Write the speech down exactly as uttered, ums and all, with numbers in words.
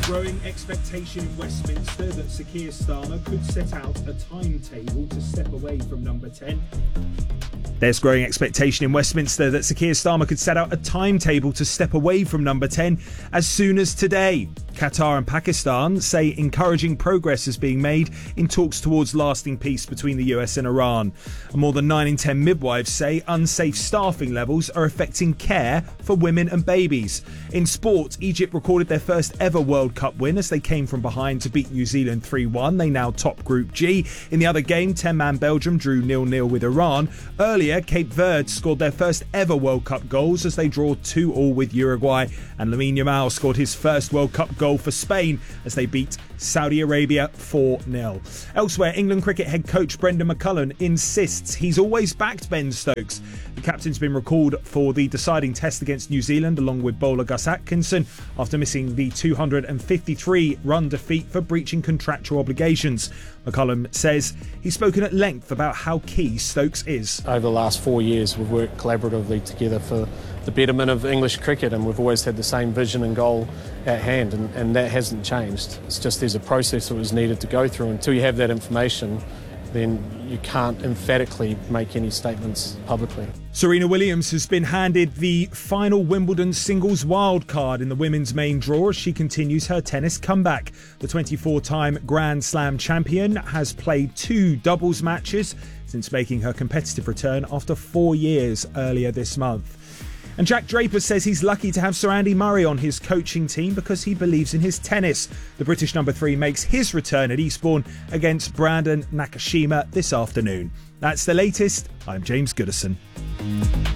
growing expectation in Westminster that Sir Keir Starmer could set out a timetable to step away from number ten. There's growing expectation in Westminster that Sir Keir Starmer could set out a timetable to step away from number ten as soon as today. Qatar and Pakistan say encouraging progress is being made in talks towards lasting peace between the U S and Iran. And more than nine in ten midwives say unsafe staffing levels are affecting care for women and babies. In sport, Egypt recorded their first ever World Cup win as they came from behind to beat New Zealand three one. They now top Group G. In the other game, ten-man Belgium drew nil nil with Iran. Earlier, Cape Verde scored their first ever World Cup goals as they draw two all with Uruguay. And Lamine Yamal scored his first World Cup goal for Spain as they beat Saudi Arabia four nil. Elsewhere, England cricket head coach Brendan McCullum insists he's always backed Ben Stokes. The captain's been recalled for the deciding test against New Zealand along with bowler Gus Atkinson after missing the two hundred fifty-three run defeat for breaching contractual obligations. McCullum says he's spoken at length about how key Stokes is. Over the last four years we've worked collaboratively together for the betterment of English cricket, and we've always had the same vision and goal at hand, and, and that hasn't changed. It's just there's a process that was needed to go through. Until you have that information, then you can't emphatically make any statements publicly. Serena Williams has been handed the final Wimbledon singles wildcard in the women's main draw as she continues her tennis comeback. The twenty-four-time Grand Slam champion has played two doubles matches since making her competitive return after four years earlier this month. And Jack Draper says he's lucky to have Sir Andy Murray on his coaching team because he believes in his tennis. The British number three makes his return at Eastbourne against Brandon Nakashima this afternoon. That's the latest. I'm James Goodison.